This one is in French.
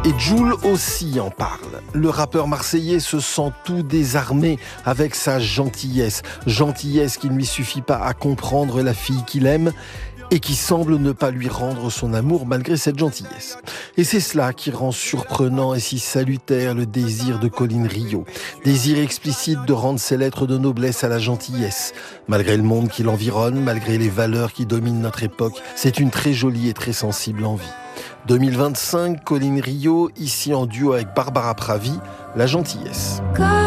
Et Jul aussi en parle. Le rappeur marseillais se sent tout désarmé avec sa gentillesse. Gentillesse qui ne lui suffit pas à comprendre la fille qu'il aime et qui semble ne pas lui rendre son amour malgré cette gentillesse. Et c'est cela qui rend surprenant et si salutaire le désir de Colline Rio. Désir explicite de rendre ses lettres de noblesse à la gentillesse. Malgré le monde qui l'environne, malgré les valeurs qui dominent notre époque, c'est une très jolie et très sensible envie. 2025, Colline Rio, ici en duo avec Barbara Pravi, La Gentillesse.